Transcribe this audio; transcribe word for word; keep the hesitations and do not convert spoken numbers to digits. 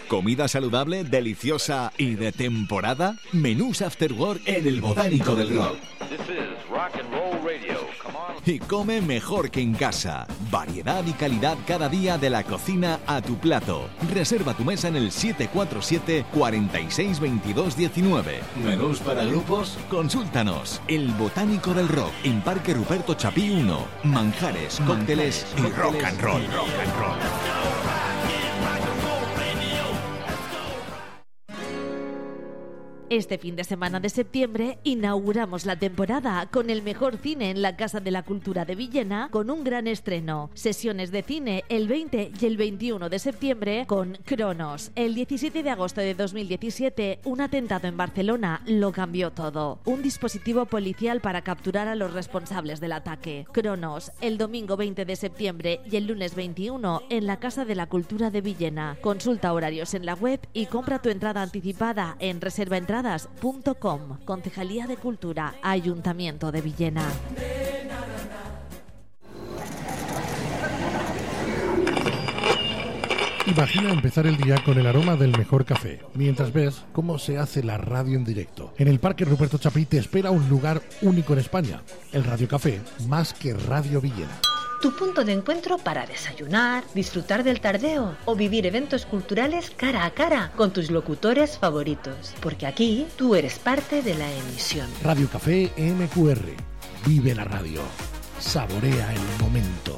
¿Comida saludable, deliciosa y de temporada? Menús After Work en el Botánico del Rock. Y come mejor que en casa. Variedad y calidad cada día de la cocina a tu plato. Reserva tu mesa en el siete cuatro siete, cuatro seis, veintidós, diecinueve. ¿Menús para grupos? Consúltanos. El Botánico del Rock en Parque Ruperto Chapí uno. Manjares, cócteles y rock and roll. Rock and roll. Este fin de semana de septiembre inauguramos la temporada con el mejor cine en la Casa de la Cultura de Villena con un gran estreno. Sesiones de cine el veinte y el veintiuno de septiembre con Cronos. El diecisiete de agosto de dos mil diecisiete, un atentado en Barcelona lo cambió todo. Un dispositivo policial para capturar a los responsables del ataque. Cronos, el domingo veinte de septiembre y el lunes veintiuno en la Casa de la Cultura de Villena. Consulta horarios en la web y compra tu entrada anticipada en reserva entradas punto com. Concejalía de Cultura, Ayuntamiento de Villena. Imagina empezar el día con el aroma del mejor café, mientras ves cómo se hace la radio en directo. En el Parque Ruperto Chapí te espera un lugar único en España, el Radio Café, más que Radio Villena. Tu punto de encuentro para desayunar, disfrutar del tardeo o vivir eventos culturales cara a cara con tus locutores favoritos. Porque aquí tú eres parte de la emisión. Radio Café M Q R. Vive la radio. Saborea el momento.